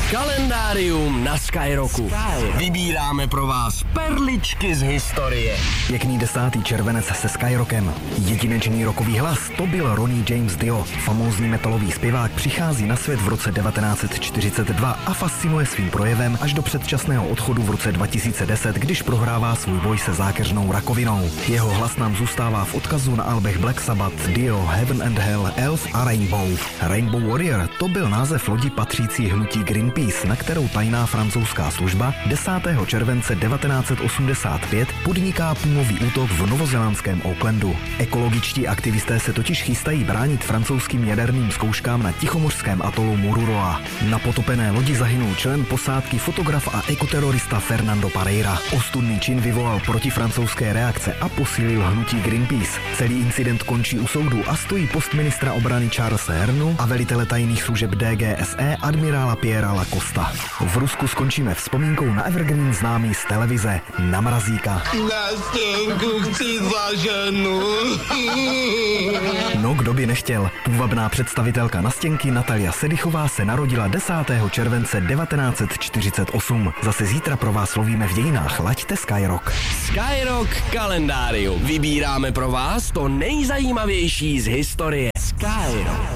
Kalendárium na Skyrocku. Vybíráme pro vás perličky z historie. Pěkný 10. červenec se Skyrockem. Jedinečný rokový hlas, to byl Ronnie James Dio. Famózní metalový zpěvák přichází na svět v roce 1942 a fascinuje svým projevem až do předčasného odchodu v roce 2010, když prohrává svůj boj se zákeřnou rakovinou. Jeho hlas nám zůstává v odkazu na albech Black Sabbath, Dio, Heaven and Hell, Elf a Rainbow. Rainbow Warrior, to byl název lodi patřící hnutí Greenpeace, na kterou tajná francouzská služba 10. července 1985 podniká pumový útok v novozélandském Aucklandu. Ekologičtí aktivisté se totiž chystají bránit francouzským jaderným zkouškám na tichomořském atolu Mururoa. Na potopené lodi zahynul člen posádky, fotograf a ekoterorista Fernando Pereira. Ostudný čin vyvolal protifrancouzské reakce a posílil hnutí Greenpeace. Celý incident končí u soudu a stojí post ministra obrany Charlesa Hernu a velitele tajných služeb DGSE admirála Pierra Lacosta. V Rusku skončíme vzpomínkou na evergreen známý z televize, na Mrazíka. Na stěnku chci za ženu. No, kdo by nechtěl. Půvabná představitelka Nastěnky Natalia Sedichová se narodila 10. července 1948. Zase zítra pro vás slovíme v dějinách. Laďte Skyrock. Skyrock kalendárium. Vybíráme pro vás to nejzajímavější z historie. Skyrock.